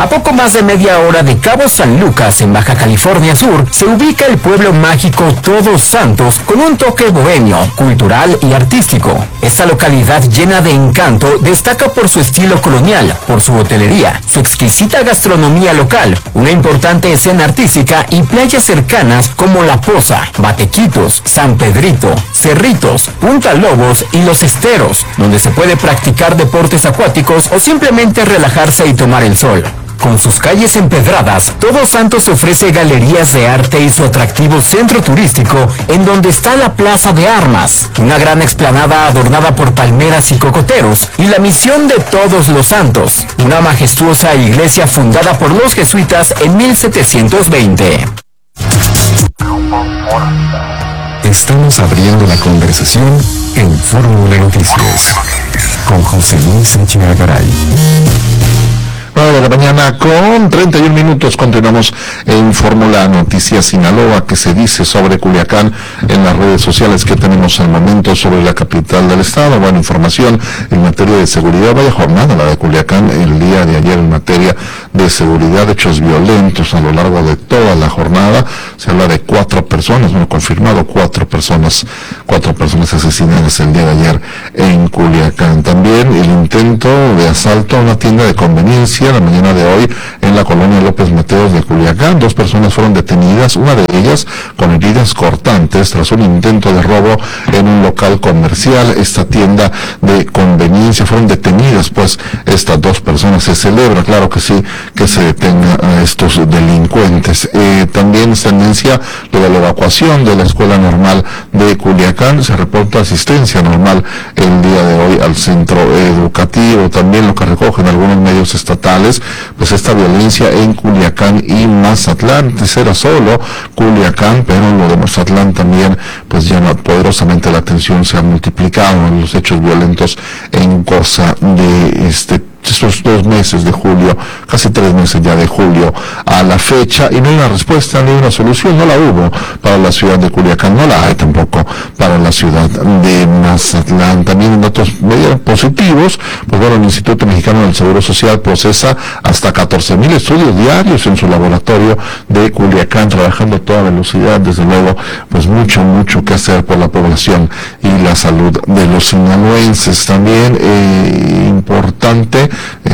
A poco más de media hora de Cabo San Lucas, en Baja California Sur, se ubica el pueblo mágico Todos Santos, con un toque bohemio, cultural y artístico. Esta localidad llena de encanto destaca por su estilo colonial, por su hotelería, su exquisita gastronomía local, una importante escena artística y playas cercanas como La Poza, Batequitos, San Pedrito, Cerritos, Punta Lobos y Los Esteros, donde se puede practicar deportes acuáticos o simplemente relajarse y tomar el sol. Con sus calles empedradas, Todos Santos ofrece galerías de arte y su atractivo centro turístico, en donde está la Plaza de Armas, una gran explanada adornada por palmeras y cocoteros, y la Misión de Todos los Santos, una majestuosa iglesia fundada por los jesuitas en 1720. Estamos abriendo la conversación en Fórmula Noticias con José Luis Echegaray. 9 de la mañana con 31 minutos. Continuamos en Fórmula Noticias Sinaloa. ¿Qué se dice sobre Culiacán en las redes sociales que tenemos al momento sobre la capital del estado? Bueno, información en materia de seguridad. Vaya jornada la de Culiacán el día de ayer en materia de seguridad, hechos violentos a lo largo de toda la jornada. Se habla de 4 personas, bueno, confirmado 4 personas asesinadas el día de ayer en Culiacán. También el intento de asalto a una tienda de conveniencia la mañana de hoy en la colonia López Mateos de Culiacán. 2 personas fueron detenidas, una de ellas con heridas cortantes tras un intento de robo en un local comercial. Esta tienda de conveniencia fueron detenidas, pues estas 2 personas. Se celebra, claro que sí, que se detenga a estos delincuentes. También se anuncia lo de la evacuación de la Escuela Normal de Culiacán. Se reporta asistencia normal el día de hoy al centro educativo. También lo que recogen algunos medios estatales, pues esta violencia en Culiacán y Mazatlán. Antes era solo Culiacán, pero lo de Mazatlán también, pues ya poderosamente la atención se ha multiplicado en los hechos violentos en cosa de estos 2 meses de julio, casi 3 meses ya de julio a la fecha, y no hay una respuesta ni una solución. No la hubo para la ciudad de Culiacán, no la hay tampoco para la ciudad de Mazatlán. También en datos medio positivos, pues bueno, el Instituto Mexicano del Seguro Social procesa hasta 14,000 estudios diarios en su laboratorio de Culiacán, trabajando a toda velocidad. Desde luego, pues mucho que hacer por la población y la salud de los sinaloenses. También importante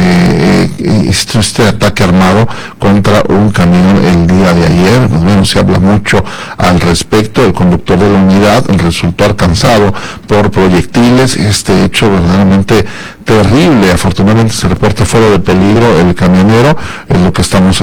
este ataque armado contra un camión el día de ayer. Pues bueno, se habla mucho al respecto. El conductor de la unidad resultó alcanzado por proyectiles. Este hecho verdaderamente terrible. Afortunadamente se reporta fuera de peligro el camionero. Es lo que estamos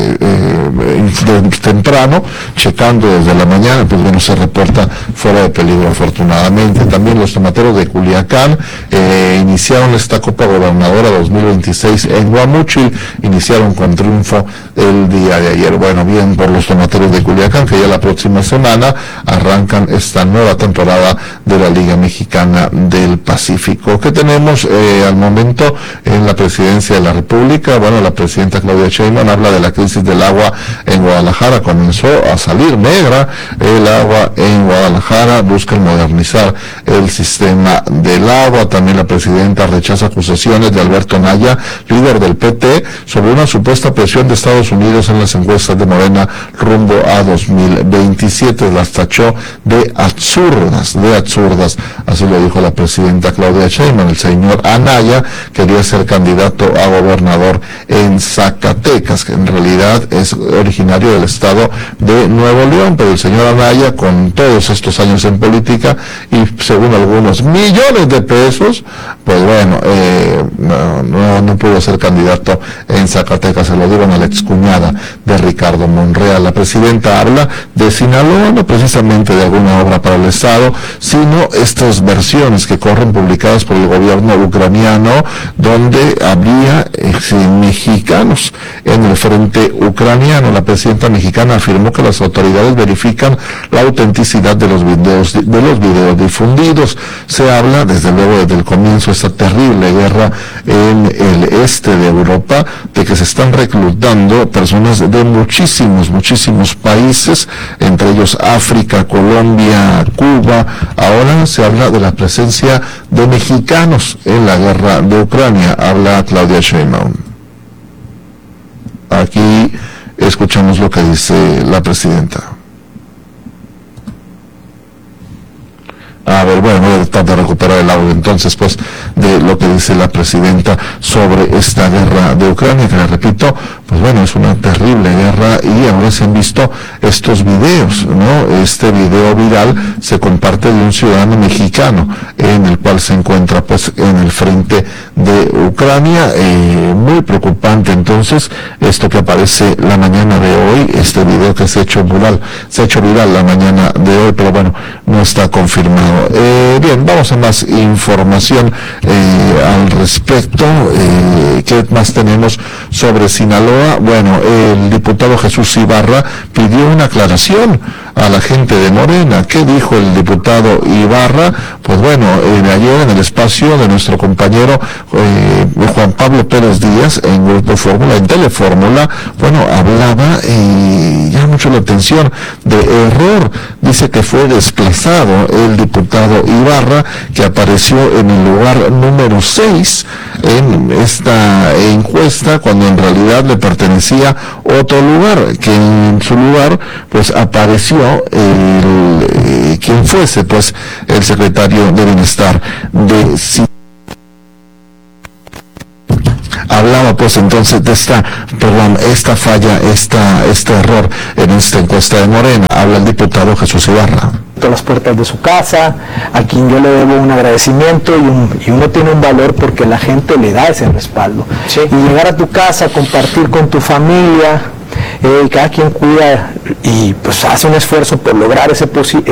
temprano checando desde la mañana. Pues bueno, se reporta fuera de peligro afortunadamente. También los tomateros de Culiacán iniciaron esta Copa Gobernadora 2026 en Guamúchil. Iniciaron con triunfo el día de ayer. Bueno, bien por los tomateros de Culiacán, que ya la próxima semana arrancan esta nueva temporada de la Liga Mexicana del Pacífico. ¿Qué tenemos al momento en la presidencia de la República? Bueno, la presidenta Claudia Sheinbaum habla de la crisis del agua en Guadalajara. Comenzó a salir negra el agua en Guadalajara. Buscan modernizar el sistema del agua. También la presidenta rechaza acusaciones de Alberto Anaya, líder del PT, sobre una supuesta presión de Estados Unidos en las encuestas de Morena rumbo a 2027. Las tachó de absurdas. Así lo dijo la presidenta Claudia Sheinbaum. El señor Anaya quería ser candidato a gobernador en Zacatecas, que en realidad es originario del estado de Nuevo León, pero el señor Anaya, con todos estos años en política y según algunos millones de pesos, pues bueno, no pudo ser candidato en Zacatecas. Se lo dieron a la excuñada de Ricardo Monreal. La presidenta habla de Sinaloa, no precisamente de alguna obra para el estado, sino estas versiones que corren publicadas por el gobierno ucraniano, donde habría mexicanos en el frente ucraniano. La presidenta mexicana afirmó que las autoridades verifican la autenticidad de los videos difundidos. Se habla, desde luego, desde el comienzo de esta terrible guerra en el este de Europa, de que se están reclutando personas de muchísimos países, entre ellos África, Colombia, Cuba. Ahora se habla de la presencia de mexicanos en la guerra de Ucrania. Habla Claudia Sheinbaum. Escuchamos lo que dice la presidenta. A ver, bueno, voy a tratar de recuperar el audio entonces, pues, de lo que dice la presidenta sobre esta guerra de Ucrania, que le repito, pues bueno, es una terrible guerra y ahora se han visto estos videos, ¿no? Este video viral se comparte de un ciudadano mexicano en el cual se encuentra, pues, en el frente de Ucrania. Muy preocupante entonces esto que aparece la mañana de hoy, este video que se ha hecho viral la mañana de hoy, pero bueno, no está confirmado. Bien, vamos a más información al respecto. ¿Qué más tenemos sobre Sinaloa? Bueno, el diputado Jesús Ibarra pidió una aclaración a la gente de Morena. ¿Qué dijo el diputado Ibarra? Pues bueno, ayer en el espacio de nuestro compañero Juan Pablo Pérez Díaz en Grupo Fórmula, en Telefórmula, bueno, hablaba y llama mucho la atención de error. Dice que fue desplazado el diputado Ibarra, que apareció en el lugar número 6 en esta encuesta, cuando en realidad le pertenecía otro lugar, que en su lugar pues apareció quien fuese pues el secretario de Bienestar de Hablaba pues entonces de esta falla, este error en esta encuesta de Morena. Habla el diputado Jesús Ibarra. Las puertas de su casa, a quien yo le debo un agradecimiento y uno tiene un valor porque la gente le da ese respaldo. Sí. Y llegar a tu casa, compartir con tu familia, cada quien cuida y pues hace un esfuerzo por lograr ese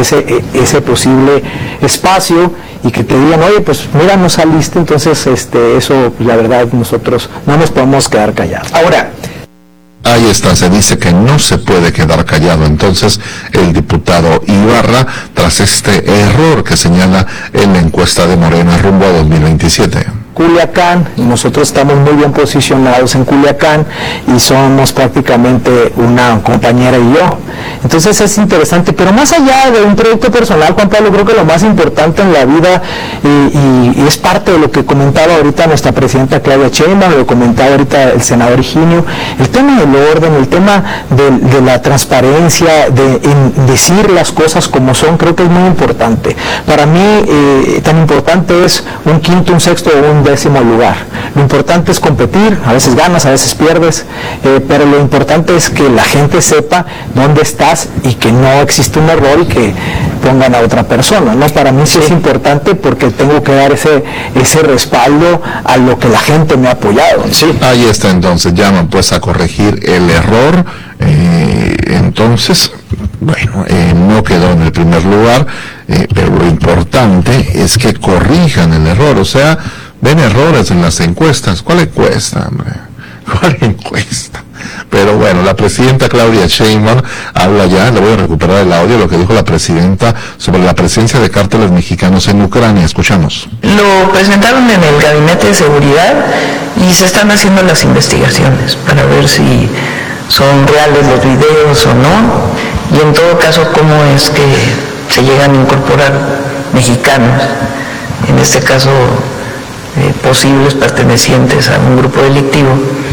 posible espacio, y que te digan, oye, pues mira, no saliste, entonces eso, pues, la verdad, nosotros no nos podemos quedar callados. Ahora, ahí está, se dice que no se puede quedar callado entonces el diputado Ibarra tras este error que señala en la encuesta de Morena rumbo a 2027. Culiacán, nosotros estamos muy bien posicionados en Culiacán y somos prácticamente una compañera y yo. Entonces es interesante, pero más allá de un proyecto personal, Juan Pablo, creo que lo más importante en la vida, y es parte de lo que comentaba ahorita nuestra presidenta Claudia Sheinbaum, lo comentaba ahorita el senador Higinio, el tema del orden, el tema de la transparencia, en decir las cosas como son, creo que es muy importante. Para mí, tan importante es un quinto, un sexto o un décimo lugar. Lo importante es competir, a veces ganas, a veces pierdes, pero lo importante es que la gente sepa dónde estás y que no existe un error y que pongan a otra persona, ¿no? Para mí sí es importante porque tengo que dar ese respaldo a lo que la gente me ha apoyado, ¿no? Sí. Ahí está, entonces llaman pues a corregir el error. Entonces, bueno, no quedó en el primer lugar, pero lo importante es que corrijan el error. O sea, ven errores en las encuestas. ¿Cuál encuesta, hombre? ¿Cuál encuesta? Pero bueno, la presidenta Claudia Sheinbaum habla ya, le voy a recuperar el audio, lo que dijo la presidenta sobre la presencia de cárteles mexicanos en Ucrania. Escuchamos. Lo presentaron en el Gabinete de Seguridad y se están haciendo las investigaciones para ver si son reales los videos o no, y en todo caso cómo es que se llegan a incorporar mexicanos, en este caso posibles pertenecientes a un grupo delictivo,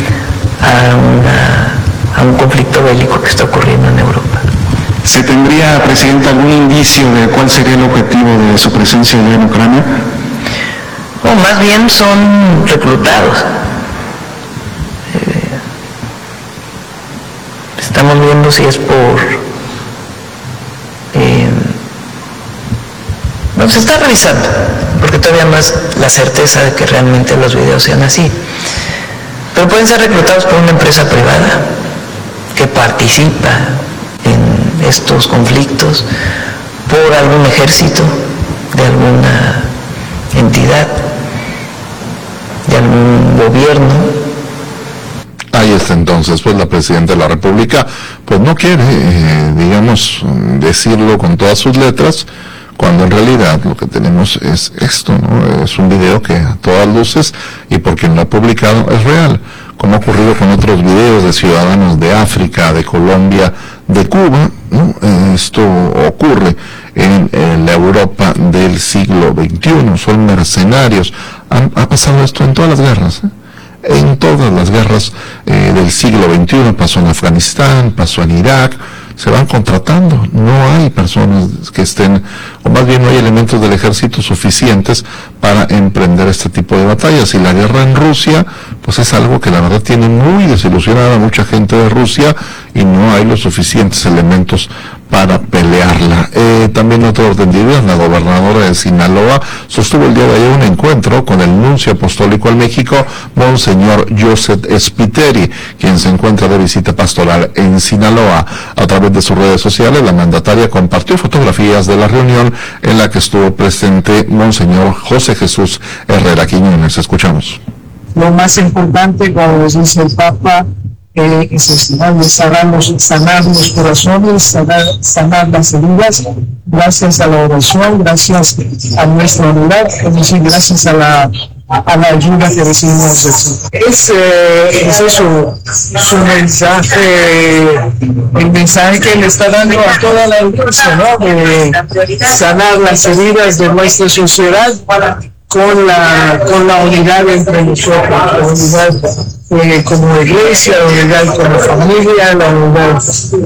a un conflicto bélico que está ocurriendo en Europa. ¿Se tendría, Presidenta, algún indicio de cuál sería el objetivo de su presencia allá en Ucrania? O más bien son reclutados. Estamos viendo si es se está revisando, porque todavía no es la certeza de que realmente los videos sean así. Pero pueden ser reclutados por una empresa privada que participa en estos conflictos, por algún ejército de alguna entidad, de algún gobierno. Ahí está entonces, pues la presidenta de la República pues no quiere, digamos, decirlo con todas sus letras, cuando en realidad lo que tenemos es esto, ¿no? Es un video que a todas luces, y por quien lo ha publicado, es real, como ha ocurrido con otros videos de ciudadanos de África, de Colombia, de Cuba, ¿no? Esto ocurre en la Europa del siglo XXI, son mercenarios. Ha pasado esto en todas las guerras, en todas las guerras del siglo XXI, pasó en Afganistán, pasó en Irak, se van contratando, no hay personas que estén, o más bien no hay elementos del ejército suficientes para emprender este tipo de batallas. Y la guerra en Rusia, pues es algo que la verdad tiene muy desilusionada a mucha gente de Rusia, y no hay los suficientes elementos para pelearla. También otro orden de ideas, la gobernadora de Sinaloa sostuvo el día de ayer un encuentro con el nuncio apostólico al México, Monseñor Joseph Spiteri, quien se encuentra de visita pastoral en Sinaloa. A través de sus redes sociales, la mandataria compartió fotografías de la reunión en la que estuvo presente Monseñor José Jesús Herrera Quiñones. Escuchamos. Lo más importante, como nos dice el Papa, es sanar los corazones, sanar las heridas, gracias a la oración, gracias a nuestra unidad, es decir, gracias a la ayuda que recibimos. Es eso, su mensaje, el mensaje que le está dando a toda la iglesia, ¿no? De sanar las heridas de nuestra sociedad con la unidad entre nosotros, la unidad como iglesia, la unidad como familia, la unidad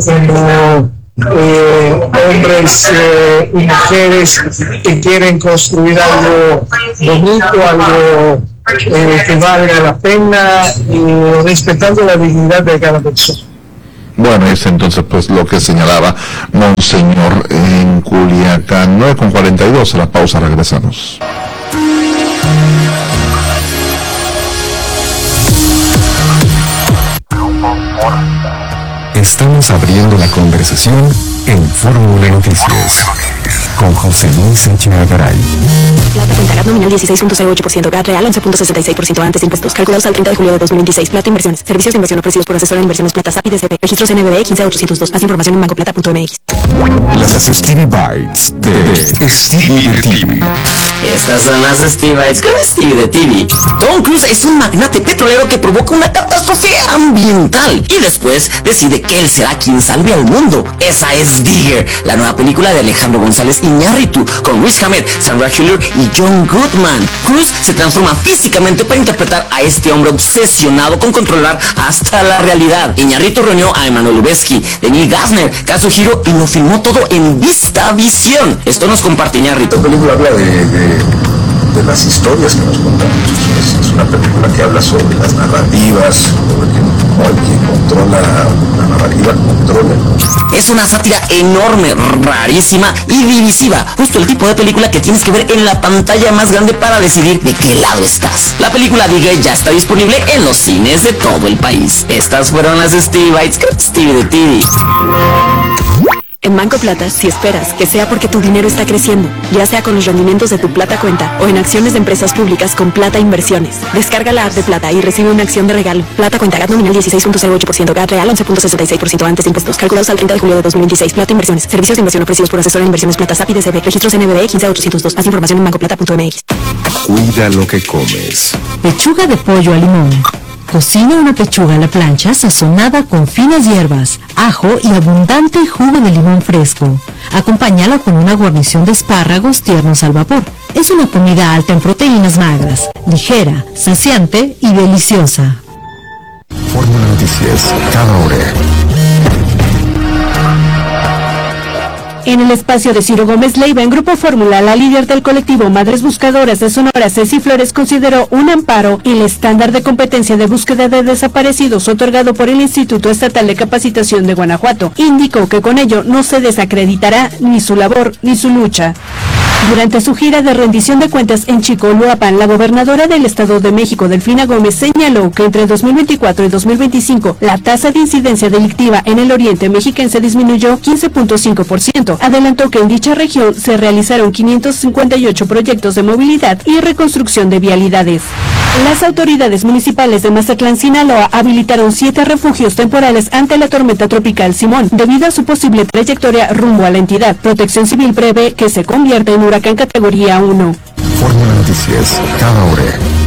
como hombres y mujeres que quieren construir algo bonito, algo que valga la pena, y respetando la dignidad de cada persona. Bueno, es entonces pues lo que señalaba Monseñor en Culiacán. 9:42, a la pausa, regresamos. Estamos abriendo la conversación en Fórmula Noticias con José Luis Echeagaray. Plata cuenta GAT nominal 16.08%, GAT real 11.66% antes de impuestos, calculados al 30 de julio de 2026. Plata Inversiones, servicios de inversión ofrecidos por asesor en inversiones Plata SAP y DCP. Registros NBD 15802. Más información en bancoplata.mx. Las Stevie Bites de Stevie de TV. Estas son las Stevie Bites con Stevie de TV. Tom Cruise es un magnate petrolero que provoca una catástrofe ambiental y después decide que él será quien salve al mundo. Esa es Digger, la nueva película de Alejandro González Iñárritu, con Riz Ahmed, Sandra Hüller y John Goodman. Cruise se transforma físicamente para interpretar a este hombre obsesionado con controlar hasta la realidad. Iñárritu reunió a Emmanuel Lubezki, Denis Gassner, Kazuhiro y lo filmó todo en VistaVision. Esto nos comparte Iñárritu. La película habla de las historias que nos contamos. Es una película que habla sobre las narrativas, sobre cómo el que controla la narrativa controla. Es una sátira enorme, rarísima y divisiva. Justo el tipo de película que tienes que ver en la pantalla más grande para decidir de qué lado estás. La película Digger ya está disponible en los cines de todo el país. Estas fueron las Stevie Bites con Stevie de TV. En Banco Plata, si esperas que sea porque tu dinero está creciendo, ya sea con los rendimientos de tu Plata Cuenta o en acciones de empresas públicas con Plata Inversiones. Descarga la app de Plata y recibe una acción de regalo. Plata Cuenta GAT nominal 16.08%, GAT real 11.66% antes de impuestos, calculados al 30 de julio de 2026. Plata Inversiones, servicios de inversión ofrecidos por asesor en inversiones Plata SAP y DCB. Registros NBD 15802. Más información en bancoplata.mx. Cuida lo que comes. Pechuga de pollo al limón. Cocina una pechuga a la plancha sazonada con finas hierbas, ajo y abundante jugo de limón fresco. Acompáñala con una guarnición de espárragos tiernos al vapor. Es una comida alta en proteínas magras, ligera, saciante y deliciosa. Fórmula Noticias, cada hora. En el espacio de Ciro Gómez Leiva, en Grupo Fórmula, la líder del colectivo Madres Buscadoras de Sonora, Ceci Flores, consideró un amparo el estándar de competencia de búsqueda de desaparecidos otorgado por el Instituto Estatal de Capacitación de Guanajuato. Indicó que con ello no se desacreditará ni su labor ni su lucha. Durante su gira de rendición de cuentas en Chicoloapan, la gobernadora del Estado de México, Delfina Gómez, señaló que entre 2024 y 2025 la tasa de incidencia delictiva en el oriente mexiquense disminuyó 15.5%. Adelantó que en dicha región se realizaron 558 proyectos de movilidad y reconstrucción de vialidades. Las autoridades municipales de Mazatlán, Sinaloa, habilitaron 7 refugios temporales ante la tormenta tropical Simón, debido a su posible trayectoria rumbo a la entidad. Protección Civil prevé que se convierta en huracán categoría 1. Fórmula Noticias, cada hora.